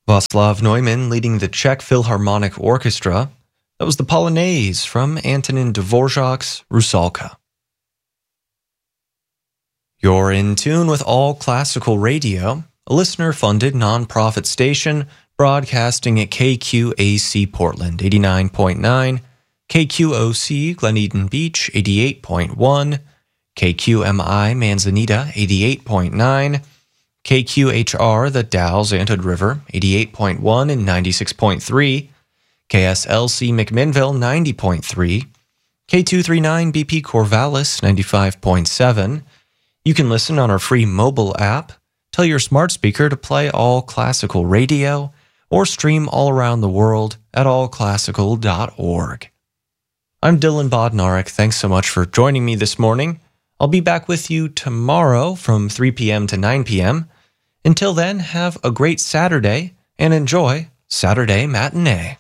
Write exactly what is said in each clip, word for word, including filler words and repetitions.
Václav Neumann leading the Czech Philharmonic Orchestra. That was the Polonaise from Antonin Dvorak's Rusalka. You're in tune with All Classical Radio, a listener-funded nonprofit station broadcasting at K Q A C Portland eighty-nine point nine, K Q O C Glen Eden Beach eighty-eight point one, K Q M I Manzanita eighty-eight point nine, K Q H R The Dalles Antioch River eighty-eight point one and ninety-six point three, K S L C McMinnville ninety point three, K two thirty-nine B P Corvallis ninety-five point seven. You can listen on our free mobile app, tell your smart speaker to play All Classical Radio, or stream all around the world at all classical dot org. I'm Dylan Bodnarek. Thanks so much for joining me this morning. I'll be back with you tomorrow from three p.m. to nine p.m. Until then, have a great Saturday and enjoy Saturday Matinee.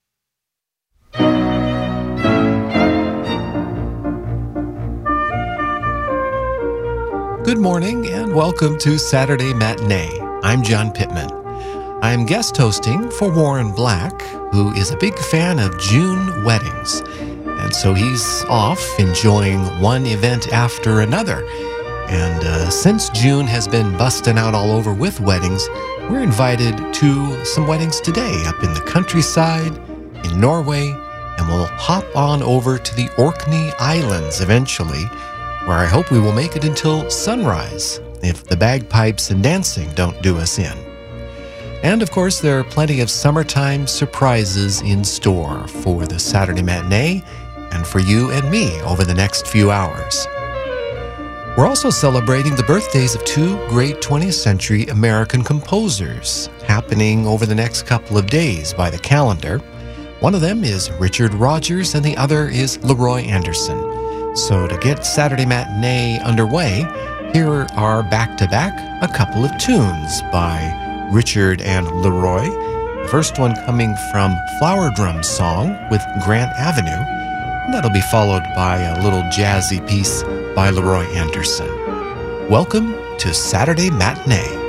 Good morning and welcome to Saturday Matinee. I'm John Pittman. I'm guest hosting for Warren Black, who is a big fan of June weddings. And so he's off enjoying one event after another. And uh, since June has been busting out all over with weddings, we're invited to some weddings today up in the countryside in Norway, and we'll hop on over to the Orkney Islands eventually, where I hope we will make it until sunrise if the bagpipes and dancing don't do us in. And of course, there are plenty of summertime surprises in store for the Saturday Matinee and for you and me over the next few hours. We're also celebrating the birthdays of two great twentieth century American composers happening over the next couple of days by the calendar. One of them is Richard Rodgers and the other is Leroy Anderson. So to get Saturday Matinee underway, here are back-to-back a couple of tunes by Richard and Leroy. The first one coming from Flower Drum Song with Grant Avenue, and that'll be followed by a little jazzy piece by Leroy Anderson. Welcome to Saturday Matinee.